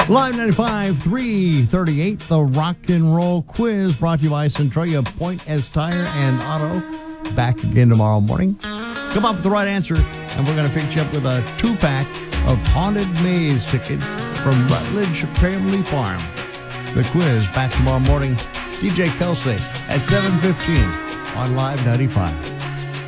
Live 95, 338, the rock and roll quiz brought to you by Centralia Point S Tire and Auto. Back again tomorrow morning. Come up with the right answer, and we're going to fix you up with a 2-pack of Haunted Maze tickets from Rutledge Family Farm. The quiz back tomorrow morning. DJ Kelsey at 7:15 on Live 95.